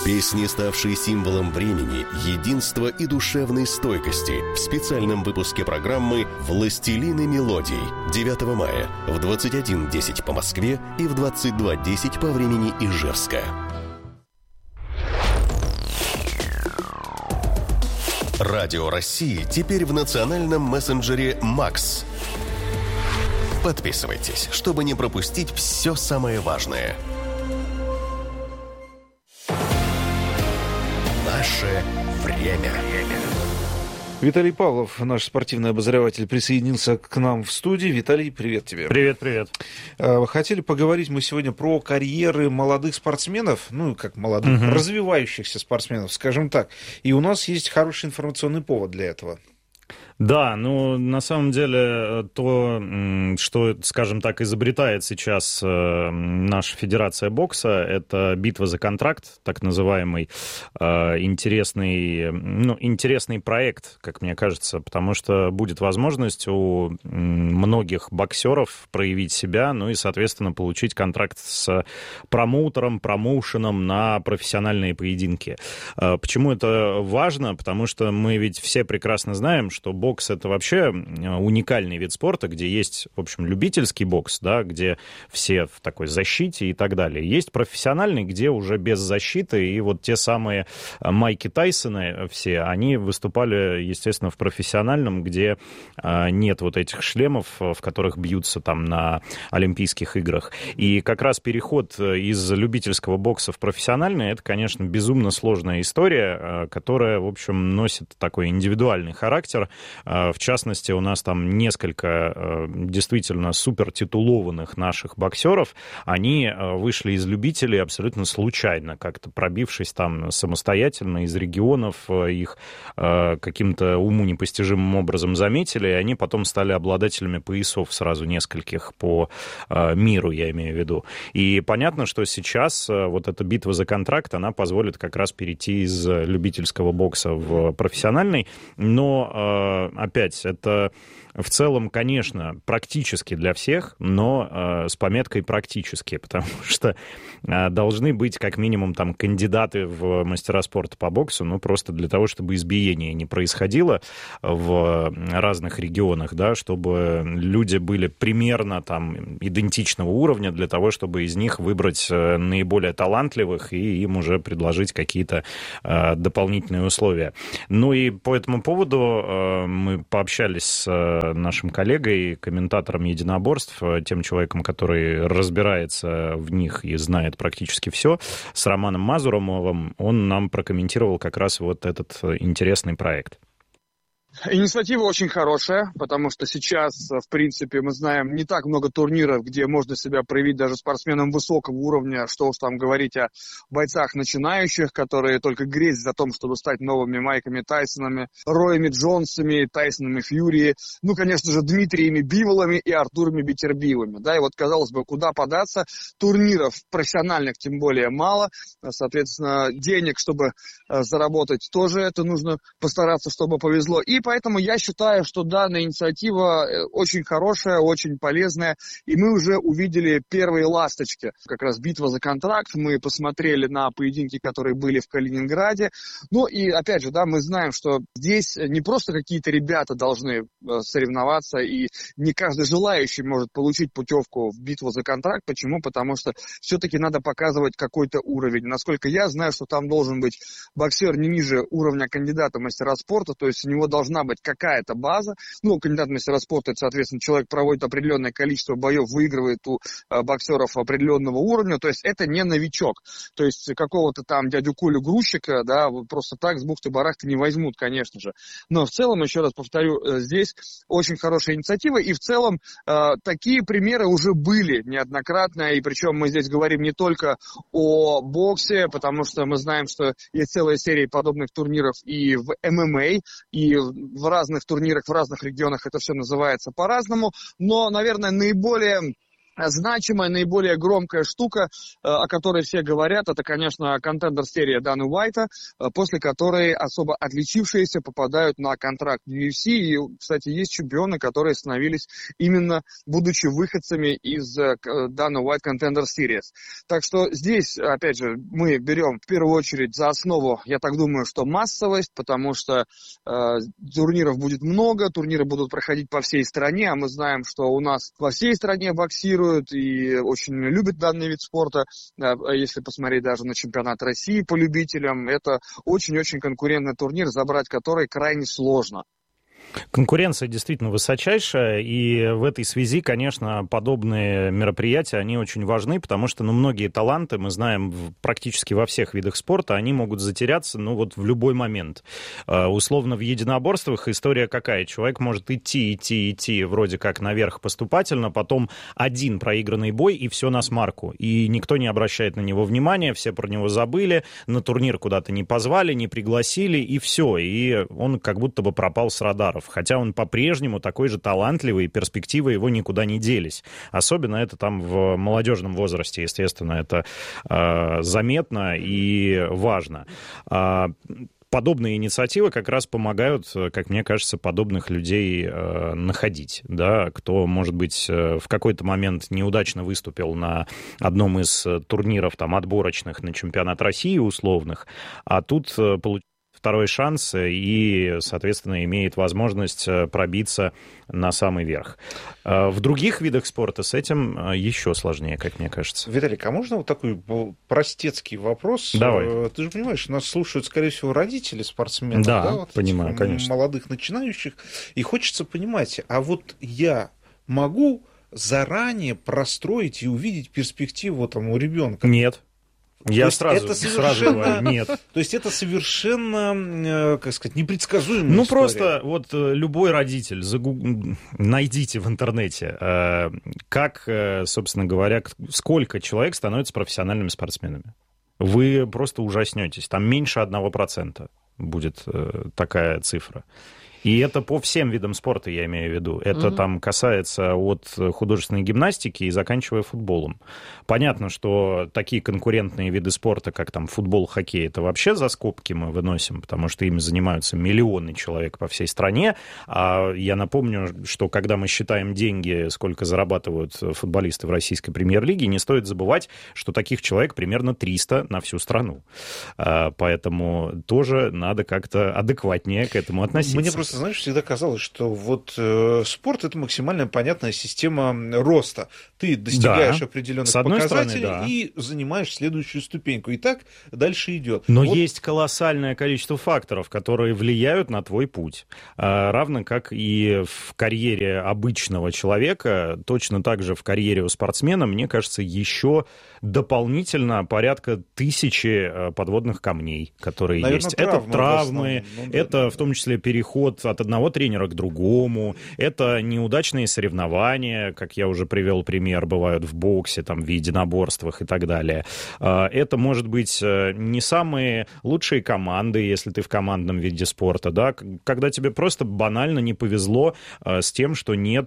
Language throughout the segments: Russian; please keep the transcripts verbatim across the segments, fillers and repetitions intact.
Песни, ставшие символом времени, единства и душевной стойкости, в специальном выпуске программы «Властелины мелодий» девятого мая в двадцать один десять по Москве и в двадцать два десять по времени Ижевска. Радио России теперь в национальном мессенджере «Макс». Подписывайтесь, чтобы не пропустить все самое важное. Наше время. Виталий Павлов, наш спортивный обозреватель, присоединился к нам в студии. Виталий, привет тебе. Привет, привет. Хотели поговорить мы сегодня про карьеры молодых спортсменов, ну, как молодых, угу. развивающихся спортсменов, скажем так. И у нас есть хороший информационный повод для этого. Да, ну, на самом деле, то, что, скажем так, изобретает сейчас наша Федерация бокса, это битва за контракт, так называемый, интересный, ну, интересный проект, как мне кажется, потому что будет возможность у многих боксеров проявить себя, ну и, соответственно, получить контракт с промоутером, промоушеном на профессиональные поединки. Почему это важно? Потому что мы ведь все прекрасно знаем, что бокс — это вообще уникальный вид спорта, где есть, в общем, любительский бокс, да, где все в такой защите и так далее. Есть профессиональный, где уже без защиты, и вот те самые Майки Тайсоны все, они выступали, естественно, в профессиональном, где нет вот этих шлемов, в которых бьются там на Олимпийских играх. И как раз переход из любительского бокса в профессиональный — это, конечно, безумно сложная история, которая, в общем, носит такой индивидуальный характер. В частности, у нас там несколько действительно супертитулованных наших боксеров. Они вышли из любителей абсолютно случайно, как-то пробившись там самостоятельно из регионов, их каким-то уму непостижимым образом заметили, и они потом стали обладателями поясов сразу нескольких по миру, я имею в виду. И понятно, что сейчас вот эта битва за контракт, она позволит как раз перейти из любительского бокса в профессиональный, но опять, это в целом, конечно, практически для всех, но э, с пометкой «практически», потому что э, должны быть как минимум там кандидаты в мастера спорта по боксу, ну, просто для того, чтобы избиение не происходило в разных регионах, да, чтобы люди были примерно там идентичного уровня для того, чтобы из них выбрать наиболее талантливых и им уже предложить какие-то э, дополнительные условия. Ну и по этому поводу э, мы пообщались с нашим коллегой, комментатором единоборств, тем человеком, который разбирается в них и знает практически все, с Романом Мазуровым. Он нам прокомментировал как раз вот этот интересный проект. Инициатива очень хорошая, потому что сейчас, в принципе, мы знаем не так много турниров, где можно себя проявить даже спортсменам высокого уровня, что уж там говорить о бойцах начинающих, которые только грезят о том, чтобы стать новыми Майками Тайсонами, Роями Джонсами, Тайсонами Фьюри, ну, конечно же, Дмитриями Биволами и Артурами Бетербиевыми, да, и вот, казалось бы, куда податься, турниров профессиональных тем более мало, соответственно, денег, чтобы заработать, тоже это нужно постараться, чтобы повезло, и поэтому я считаю, что данная инициатива очень хорошая, очень полезная. И мы уже увидели первые ласточки. Как раз битва за контракт. Мы посмотрели на поединки, которые были в Калининграде. Ну и опять же, да, мы знаем, что здесь не просто какие-то ребята должны соревноваться, и не каждый желающий может получить путевку в битву за контракт. Почему? Потому что все-таки надо показывать какой-то уровень. Насколько я знаю, что там должен быть боксер не ниже уровня кандидата в мастера спорта, то есть у него должна быть какая-то база. Ну, кандидат в мастера спорта, это, соответственно, человек проводит определенное количество боев, выигрывает у э, боксеров определенного уровня, то есть это не новичок. То есть какого-то там дядю Колю грузчика, да, вот просто так с бухты-барахты не возьмут, конечно же. Но в целом, еще раз повторю, э, здесь очень хорошая инициатива, и в целом э, такие примеры уже были неоднократно, и причем мы здесь говорим не только о боксе, потому что мы знаем, что есть целая серия подобных турниров и в эм эм а, и в разных турнирах, в разных регионах это все называется по-разному, но, наверное, наиболее Значимая, наиболее громкая штука, о которой все говорят, это, конечно, контендер-серия Даны Уайта, после которой особо отличившиеся попадают на контракт в ю эф си. И, кстати, есть чемпионы, которые становились именно будучи выходцами из Даны Уайт Contender Series. Так что здесь, опять же, мы берем в первую очередь за основу, я так думаю, что массовость, потому что э, турниров будет много, турниры будут проходить по всей стране, а мы знаем, что у нас во всей стране боксируют и очень любят данный вид спорта. Если посмотреть даже на чемпионат России по любителям, это очень-очень конкурентный турнир, забрать который крайне сложно. Конкуренция действительно высочайшая, и в этой связи, конечно, подобные мероприятия, они очень важны, потому что, ну, многие таланты, мы знаем, практически во всех видах спорта, они могут затеряться, ну, вот в любой момент. Uh, условно, в единоборствах история какая? Человек может идти, идти, идти, вроде как наверх поступательно, потом один проигранный бой, и все на смарку. И никто не обращает на него внимания, все про него забыли, на турнир куда-то не позвали, не пригласили, и все. И он как будто бы пропал с радаров. Хотя он по-прежнему такой же талантливый, и перспективы его никуда не делись. Особенно это там в молодежном возрасте, естественно, это э, заметно и важно. А, подобные инициативы как раз помогают, как мне кажется, подобных людей э, находить, да, кто, может быть, э, в какой-то момент неудачно выступил на одном из турниров там отборочных на чемпионат России условных, а тут э, получил второй шанс и, соответственно, имеет возможность пробиться на самый верх. В других видах спорта с этим еще сложнее, как мне кажется. Виталик, а можно вот такой простецкий вопрос? Давай. Ты же понимаешь, нас слушают, скорее всего, родители спортсменов, да, да, вот понимаю, этих конечно. молодых начинающих, и хочется понимать, а вот я могу заранее простроить и увидеть перспективу там у ребенка? Нет. Я сразу, это сразу говорю, нет. То есть это совершенно, как сказать, непредсказуемая Ну, история. просто вот любой родитель, загуг... найдите в интернете, как, собственно говоря, сколько человек становится профессиональными спортсменами. Вы просто ужаснетесь. Там меньше одного процента будет такая цифра. И это по всем видам спорта, я имею в виду. Это угу. там касается от художественной гимнастики и заканчивая футболом. Понятно, что такие конкурентные виды спорта, как там футбол, хоккей, это вообще за скобки мы выносим, потому что ими занимаются миллионы человек по всей стране. А я напомню, что когда мы считаем деньги, сколько зарабатывают футболисты в российской премьер-лиге, не стоит забывать, что таких человек примерно триста на всю страну. Поэтому тоже надо как-то адекватнее к этому относиться. Мне просто, знаешь, всегда казалось, что вот э, спорт — это максимально понятная система роста. Ты достигаешь да. определенных показателей стороны, да. и занимаешь следующую ступеньку. И так дальше идет. Но вот. Есть колоссальное количество факторов, которые влияют на твой путь. А, равно как и в карьере обычного человека, точно так же в карьере у спортсмена, мне кажется, еще дополнительно порядка тысячи подводных камней, которые Наверное, есть. Травмы, это травмы, ну, да, это да. в том числе переход от одного тренера к другому, это неудачные соревнования, как я уже привел пример, бывают в боксе, там, в единоборствах и так далее. Это, может быть, не самые лучшие команды, если ты в командном виде спорта, да, когда тебе просто банально не повезло с тем, что нет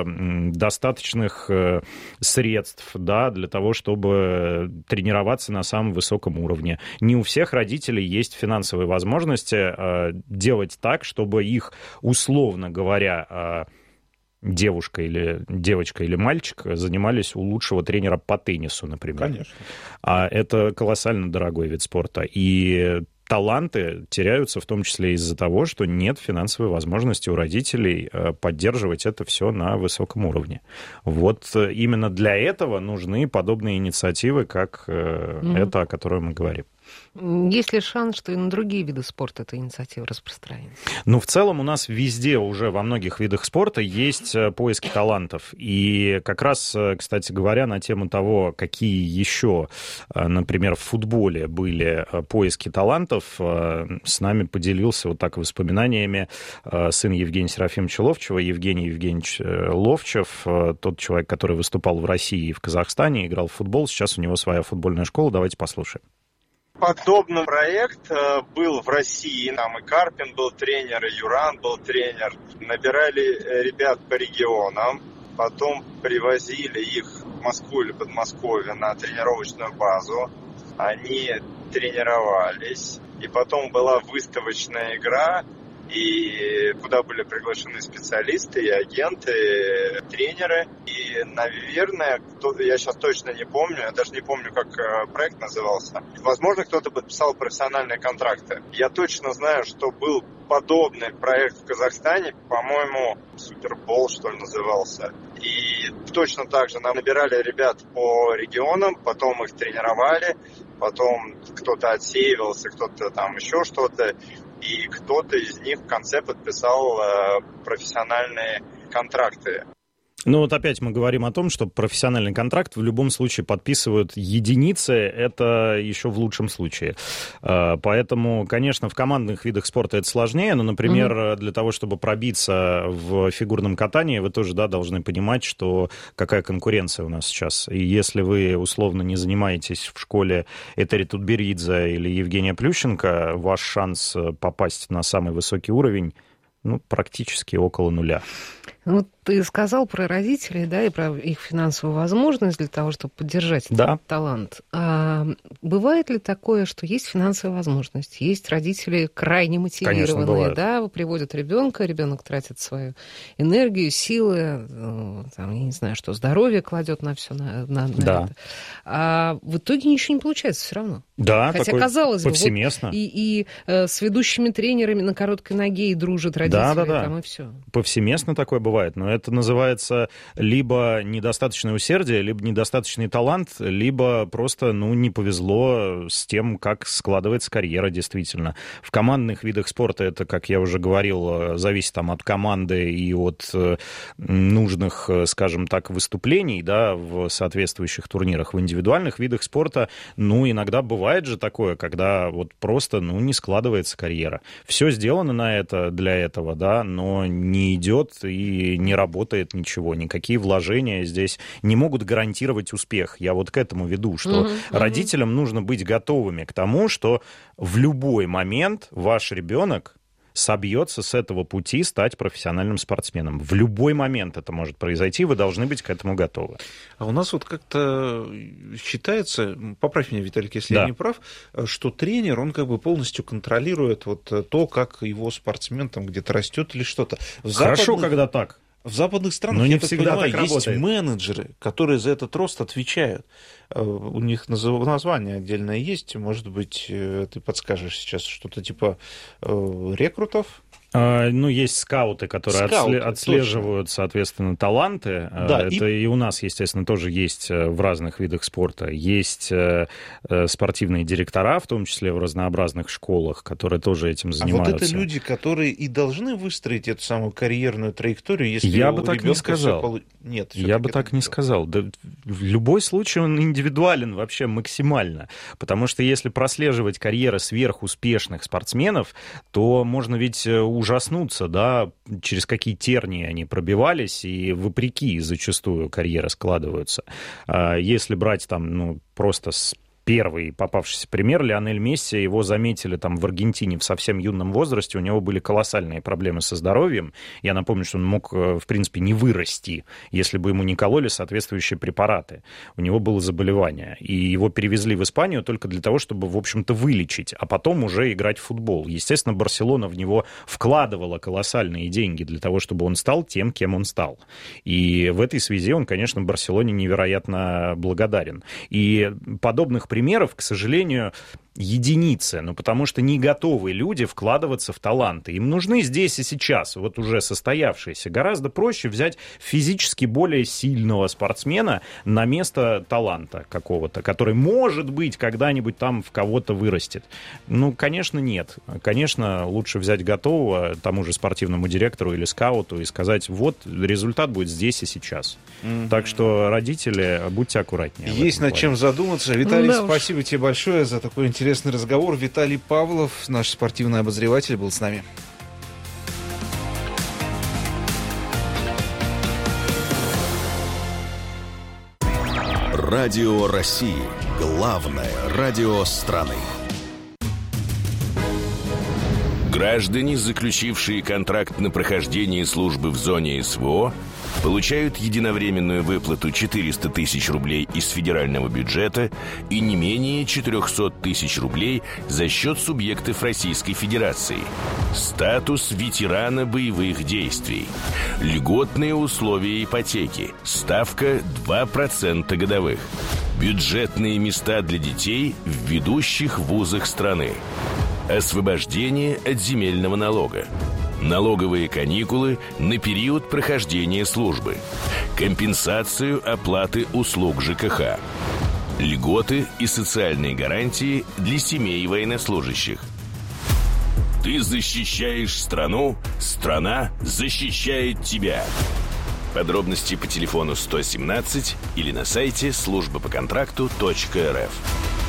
достаточных средств, да, для того, чтобы тренироваться на самом высоком уровне. Не у всех родителей есть финансовые возможности делать так, чтобы их, условно говоря, девушка или девочка или мальчик занимались у лучшего тренера по теннису, например. Конечно. А это колоссально дорогой вид спорта. И таланты теряются в том числе из-за того, что нет финансовой возможности у родителей поддерживать это все на высоком уровне. Вот именно для этого нужны подобные инициативы, как mm-hmm. эта, о которой мы говорим. Есть ли шанс, что и на другие виды спорта эта инициатива распространится? Ну, в целом у нас везде уже во многих видах спорта есть поиски талантов. И как раз, кстати говоря, на тему того, какие еще, например, в футболе были поиски талантов, с нами поделился вот так воспоминаниями сын Евгения Серафимовича Ловчева, Евгений Евгеньевич Ловчев, тот человек, который выступал в России и в Казахстане, играл в футбол. Сейчас у него своя футбольная школа. Давайте послушаем. Подобный проект был в России. Там и Карпин был тренер, и Юран был тренер. Набирали ребят по регионам. потом привозили их в Москву или Подмосковье на тренировочную базу, они тренировались, и потом была выставочная игра, и куда были приглашены специалисты, и агенты, и тренеры. И, наверное, кто-то, я сейчас точно не помню, я даже не помню, как проект назывался. Возможно, кто-то подписал профессиональные контракты. Я точно знаю, что был подобный проект в Казахстане, по-моему, Супербол, что ли, назывался. И точно так же нам набирали ребят по регионам, потом их тренировали, потом кто-то отсеивался, кто-то там еще что-то. И кто-то из них в конце подписал э, профессиональные контракты. Ну вот опять мы говорим о том, что профессиональный контракт в любом случае подписывают единицы, это еще в лучшем случае. Поэтому, конечно, в командных видах спорта это сложнее, но, например, mm-hmm. для того, чтобы пробиться в фигурном катании, вы тоже, да, должны понимать, что какая конкуренция у нас сейчас. И если вы условно не занимаетесь в школе Этери Тутберидзе или Евгения Плющенко, ваш шанс попасть на самый высокий уровень, ну, практически около нуля. Ну, ты сказал про родителей, да, и про их финансовую возможность для того, чтобы поддержать да. этот талант. А бывает ли такое, что есть финансовая возможность, есть родители крайне мотивированные, да, приводят ребенка, ребенок тратит свою энергию, силы, там, я не знаю, что, здоровье кладет на все на, на, на да. это. А в итоге ничего не получается все равно. Да, хотя, казалось бы, повсеместно. Вот и, и э, с ведущими тренерами на короткой ноге и дружат родители, да, да, да. там и все. Повсеместно такое бывает, но это называется либо недостаточное усердие, либо недостаточный талант, либо просто, ну, не повезло с тем, как складывается карьера действительно. В командных видах спорта это, как я уже говорил, зависит там от команды и от нужных, скажем так, выступлений, да, в соответствующих турнирах. В индивидуальных видах спорта, ну, иногда бывает же такое, когда вот просто, ну, не складывается карьера. Все сделано на это, для этого, да, но не идет и не работает ничего, никакие вложения здесь не могут гарантировать успех. Я вот к этому веду, что uh-huh, uh-huh. родителям нужно быть готовыми к тому, что в любой момент ваш ребенок собьется с этого пути стать профессиональным спортсменом. В любой момент это может произойти, вы должны быть к этому готовы. А у нас вот как-то считается, поправь меня, Виталик, если да. я не прав, что тренер, он как бы полностью контролирует вот то, как его спортсмен там где-то растет или что-то. В Хорошо, западных... когда так. В западных странах, но не я всегда так понимаю, так есть работает. менеджеры, которые за этот рост отвечают. У них название отдельное есть, может быть, ты подскажешь сейчас, что-то типа рекрутов? А, ну, есть скауты, которые скауты, отсле- отслеживают, точно. Соответственно, таланты. Да, это и... и у нас, естественно, тоже есть в разных видах спорта. Есть спортивные директора, в том числе в разнообразных школах, которые тоже этим занимаются. А вот это люди, которые и должны выстроить эту самую карьерную траекторию, если Я у бы так не сказал. Полу... Нет, Я бы так не сказал. Да, в любой случай он индивидуален вообще максимально. Потому что если прослеживать карьеры сверхуспешных спортсменов, то можно ведь ужаснуться, да, через какие тернии они пробивались, и вопреки зачастую карьеры складываются. Если брать там, ну, просто с первый попавшийся пример, Лионель Месси, его заметили там в Аргентине в совсем юном возрасте, у него были колоссальные проблемы со здоровьем. Я напомню, что он мог, в принципе, не вырасти, если бы ему не кололи соответствующие препараты. У него было заболевание, и его перевезли в Испанию только для того, чтобы, в общем-то, вылечить, а потом уже играть в футбол. Естественно, Барселона в него вкладывала колоссальные деньги для того, чтобы он стал тем, кем он стал. И в этой связи он, конечно, Барселоне невероятно благодарен. И подобных примеров примеров, к сожалению, единицы, ну, потому что не готовы люди вкладываться в таланты. Им нужны здесь и сейчас, вот уже состоявшиеся. Гораздо проще взять физически более сильного спортсмена на место таланта какого-то, который, может быть, когда-нибудь там в кого-то вырастет. Ну, конечно, нет. Конечно, лучше взять готового тому же спортивному директору или скауту и сказать, вот, результат будет здесь и сейчас. Mm-hmm. Так что, родители, будьте аккуратнее. Есть над чем задуматься. Виталий, да, спасибо тебе большое за такой интересный Интересный разговор. Виталий Павлов, наш спортивный обозреватель, был с нами. Радио России. Главное радио страны. Граждане, заключившие контракт на прохождение службы в зоне СВО, получают единовременную выплату четыреста тысяч рублей из федерального бюджета и не менее четыреста тысяч рублей за счет субъектов Российской Федерации. Статус ветерана боевых действий. Льготные условия ипотеки. Ставка два процента годовых. Бюджетные места для детей в ведущих вузах страны. Освобождение от земельного налога. Налоговые каникулы на период прохождения службы. Компенсацию оплаты услуг ЖКХ. Льготы и социальные гарантии для семей военнослужащих. Ты защищаешь страну, страна защищает тебя. Подробности по телефону сто семнадцать или на сайте служба по контракту точка эр эф.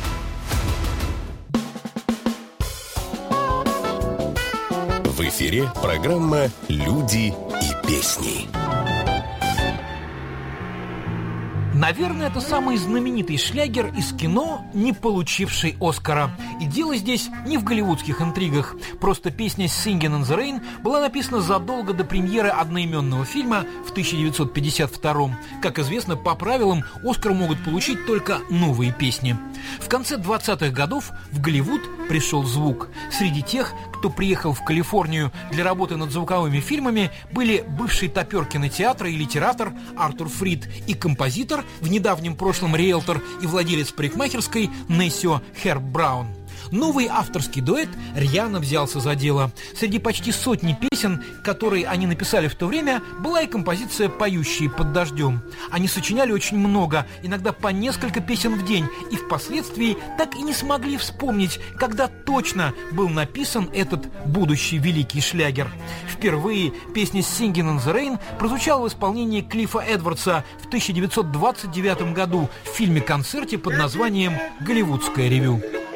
В эфире программа «Люди и песни». Наверное, это самый знаменитый шлягер из кино, не получивший Оскара. И дело здесь не в голливудских интригах. Просто песня «Singin' in the Rain» была написана задолго до премьеры одноименного фильма в тысяча девятьсот пятьдесят втором. Как известно, по правилам Оскар могут получить только новые песни. В конце двадцатых годов в Голливуд пришел звук. Среди тех, кто приехал в Калифорнию для работы над звуковыми фильмами, были бывший топер кинотеатра и литератор Артур Фрид и композитор, в недавнем прошлом риэлтор и владелец парикмахерской Нессио Херб Браун. Новый авторский дуэт рьяно взялся за дело. Среди почти сотни песен, которые они написали в то время, была и композиция «Поющие под дождем». Они сочиняли очень много, иногда по несколько песен в день, и впоследствии так и не смогли вспомнить, когда точно был написан этот будущий великий шлягер. Впервые песня «Singin' in the Rain» прозвучала в исполнении Клиффа Эдвардса в тысяча девятьсот двадцать девятом году в фильме-концерте под названием «Голливудское ревю».